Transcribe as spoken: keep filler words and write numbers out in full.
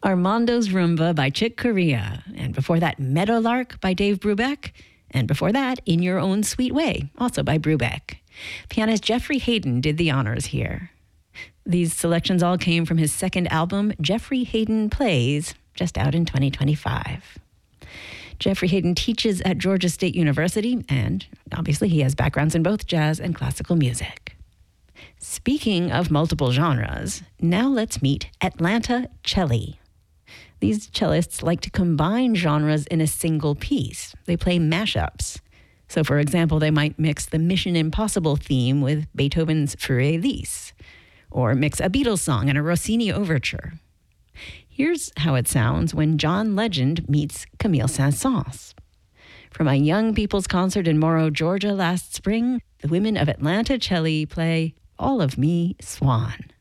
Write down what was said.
Armando's Rumba by Chick Corea. And before that, Meadowlark by Dave Brubeck. And before that, In Your Own Sweet Way, also by Brubeck. Pianist Jeffrey Hayden did the honors here. These selections all came from his second album, Jeffrey Hayden Plays, just out in twenty twenty-five. Jeffrey Hayden teaches at Georgia State University, and obviously he has backgrounds in both jazz and classical music. Speaking of multiple genres, now let's meet Atlanta Celli. These cellists like to combine genres in a single piece. They play mashups. So, for example, they might mix the Mission Impossible theme with Beethoven's Für Elise, or mix a Beatles song and a Rossini overture. Here's how it sounds when John Legend meets Camille Saint-Saëns. From a young people's concert in Morrow, Georgia last spring, the women of Atlanta Celli play All of Me, Swan.